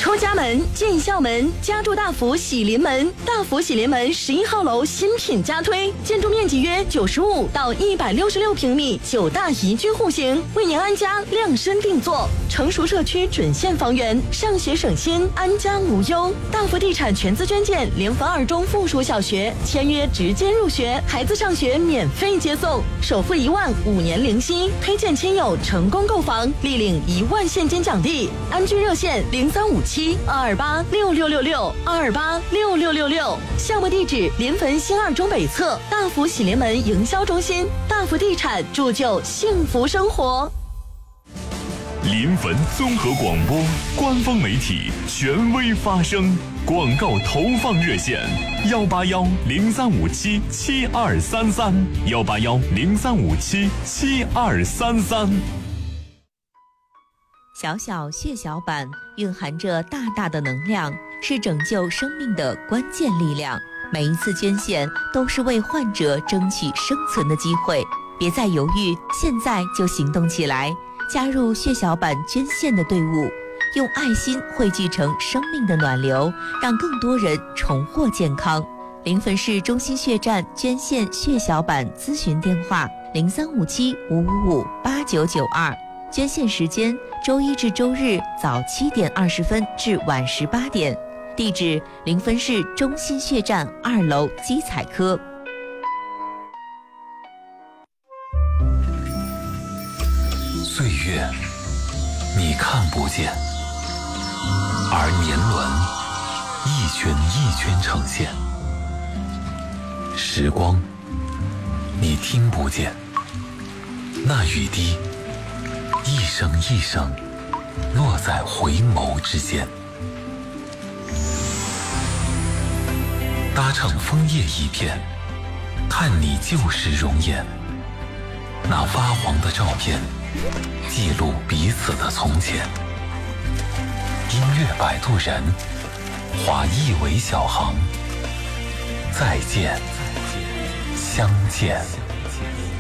出家门、进校门，家住大福喜临门。大福喜临门11号楼新品加推，建筑面积约95到166平米，9大宜居户型，为您安家量身定做。成熟社区准现房源，上学省心，安家无忧。大福地产全资捐建临汾二中附属小学，签约直接入学，孩子上学免费接送，首付1万，5年零息。推荐亲友成功购房，立领1万现金奖励。安居热线0357-228-6666，228-6666。项目地址临汾新二中北侧大福喜临门营销中心。大福地产铸就幸福生活。 临汾综合广播官方媒体，权威发声。广告投放热线：181-0357-7233，181-0357-7233。 小小血小板蕴含着大大的能量，是拯救生命的关键力量。每一次捐献都是为患者争取生存的机会，别再犹豫，现在就行动起来，加入血小板捐献的队伍，用爱心汇聚成生命的暖流，让更多人重获健康。临汾市中心血站捐献血小板咨询电话：0357-555-8992。捐献时间：周一至周日早7点20分至晚18点。地址：临汾市中心血站2楼基采科。 岁月你看不见，而年轮一圈一圈呈现。时光你听不见，那雨滴一声一声落在回眸之间。搭乘枫叶一片，看你旧时容颜。那发黄的照片，记录彼此的从前。音乐摆渡人，划一尾小航。再见，相见。